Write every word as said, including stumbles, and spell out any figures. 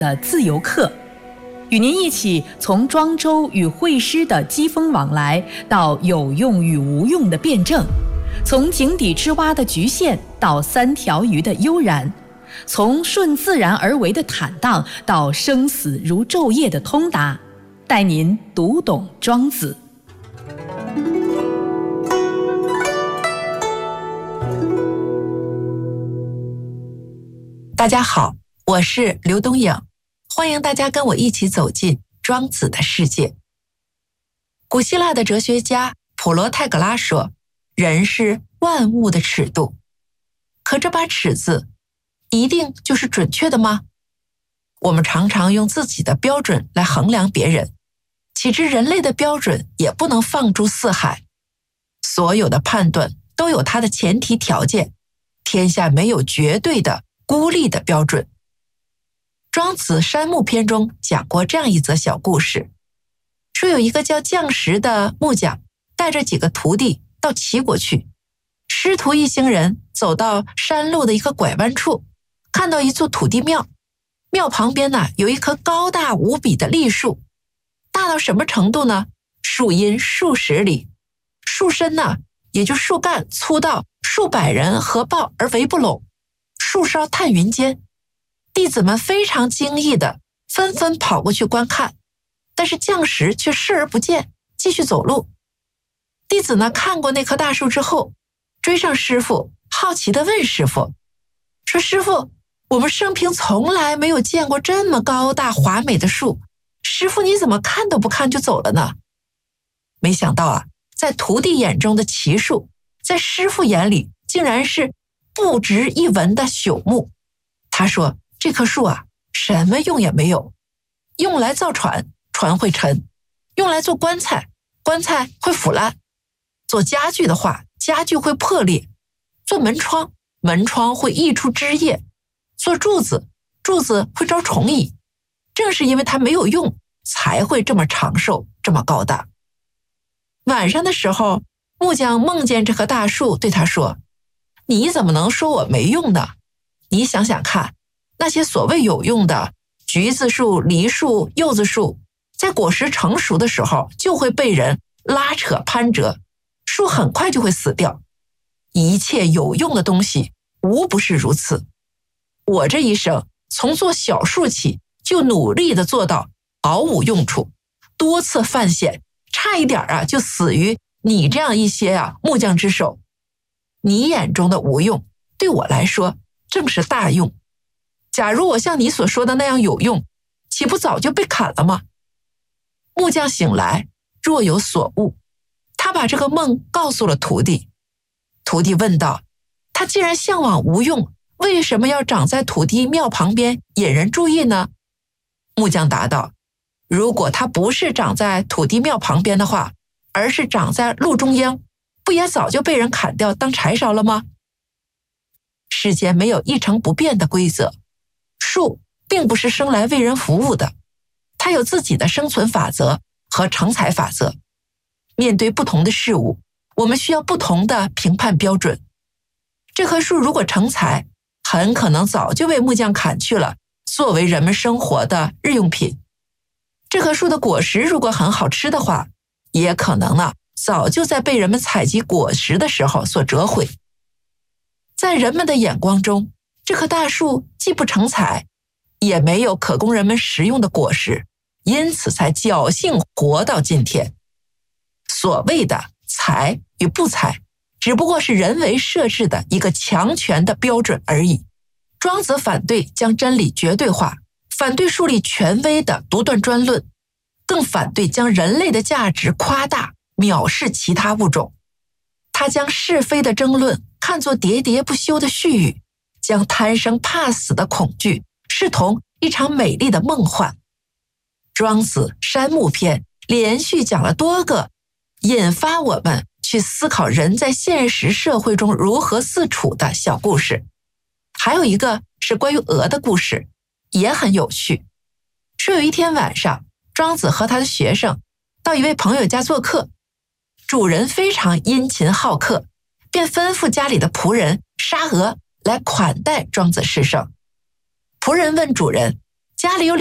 的自由课，与您一起从庄周与惠施的机锋往来，到有用与无用的辩证，从井底之蛙的局限到三条鱼的悠然，从顺自然而为的坦荡到生死如昼夜的通达，带您读懂庄子。 大家好，我是刘东颖，欢迎大家跟我一起走进庄子的世界。古希腊的哲学家普罗泰戈拉说，人是万物的尺度。可这把尺子一定就是准确的吗？我们常常用自己的标准来衡量别人，岂知人类的标准也不能放诸四海。所有的判断都有它的前提条件，天下没有绝对的孤立的标准。庄子山木篇中讲过这样一则小故事，说有一个叫绛石的木匠带着几个徒弟到齐国去，师徒一行人走到山路的一个拐弯处，看到一座土地庙，庙旁边呢有一棵高大无比的栗树，大到什么程度呢？树荫数十里，树身呢也就树干粗到数百人合抱而围不拢，树梢探云间。弟子们非常惊异的纷纷跑过去观看，但是绛石却视而不见，继续走路。弟子呢看过那棵大树之后，追上师父，好奇地问师父说，师父，我们生平从来没有见过这么高大华美的树，师父你怎么看都不看就走了呢？没想到啊，在徒弟眼中的奇树，在师父眼里竟然是不值一文的朽木。他说，这棵树啊，什么用也没有，用来造船，船会沉；用来做棺材，棺材会腐烂；做家具的话，家具会破裂；做门窗，门窗会溢出汁液；做柱子，柱子会招虫蚁。正是因为它没有用，才会这么长寿，这么高大。晚上的时候，木匠梦见这棵大树，对他说，你怎么能说我没用呢？你想想看，那些所谓有用的橘子树、梨树、柚子树，在果实成熟的时候就会被人拉扯攀折，树很快就会死掉。一切有用的东西无不是如此。我这一生从做小树起，就努力地做到毫无用处，多次犯险，差一点啊就死于你这样一些啊木匠之手。你眼中的无用，对我来说正是大用。假如我像你所说的那样有用，岂不早就被砍了吗？木匠醒来，若有所悟，他把这个梦告诉了徒弟。徒弟问道，他既然向往无用，为什么要长在土地庙旁边引人注意呢？木匠答道，如果他不是长在土地庙旁边的话，而是长在路中央，不也早就被人砍掉当柴烧了吗？世间没有一成不变的规则，树并不是生来为人服务的，它有自己的生存法则和成才法则。面对不同的事物，我们需要不同的评判标准。这棵树如果成才，很可能早就被木匠砍去了，作为人们生活的日用品。这棵树的果实如果很好吃的话，也可能呢，早就在被人们采集果实的时候所折毁。在人们的眼光中，这棵大树既不成材，也没有可供人们食用的果实，因此才侥幸活到今天。所谓的才与不才，只不过是人为设置的一个强权的标准而已。庄子反对将真理绝对化，反对树立权威的独断专论，更反对将人类的价值夸大，藐视其他物种。他将是非的争论看作喋喋不休的絮语，将贪生怕死的恐惧视同一场美丽的梦幻。庄子山木篇连续讲了多个引发我们去思考人在现实社会中如何自处的小故事。还有一个是关于鹅的故事，也很有趣。说有一天晚上，庄子和他的学生到一位朋友家做客，主人非常殷勤好客，便吩咐家里的仆人杀鹅来款待庄子师生。仆人问主人， 家里有